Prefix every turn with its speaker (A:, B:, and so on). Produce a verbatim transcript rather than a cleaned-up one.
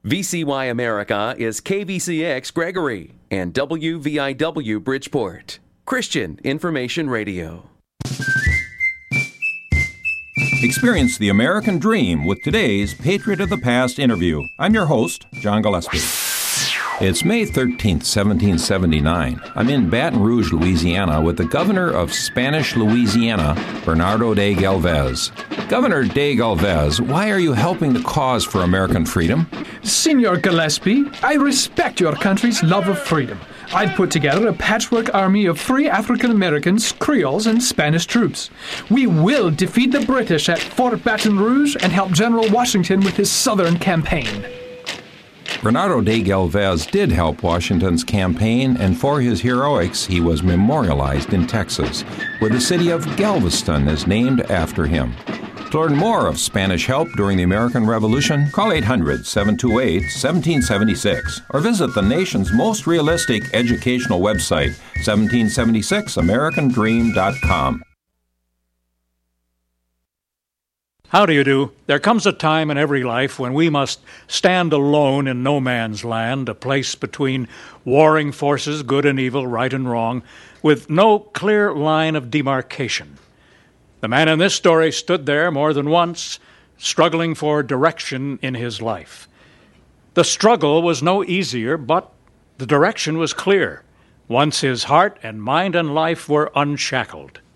A: V C Y America is K V C X Gregory and W V I W Bridgeport. Christian Information Radio.
B: Experience the American dream with today's Patriot of the Past interview. I'm your host, John Gillespie. It's May thirteenth, seventeen seventy-nine. I'm in Baton Rouge, Louisiana, with the governor of Spanish Louisiana, Bernardo de Galvez. Governor de Galvez, why are you helping the cause for American freedom?
C: Senor Gillespie, I respect your country's love of freedom. I've put together a patchwork army of free African Americans, Creoles, and Spanish troops. We will defeat the British at Fort Baton Rouge and help General Washington with his Southern campaign.
B: Bernardo de Galvez did help Washington's campaign, and for his heroics, he was memorialized in Texas, where the city of Galveston is named after him. To learn more of Spanish help during the American Revolution, call eight hundred, seven two eight, one seven seven six or visit the nation's most realistic educational website, seventeen seventy-six american dream dot com.
D: How do you do? There comes a time in every life when we must stand alone in no man's land, a place between warring forces, good and evil, right and wrong, with no clear line of demarcation. The man in this story stood there more than once, struggling for direction in his life. The struggle was no easier, but the direction was clear, once his heart and mind and life were unshackled.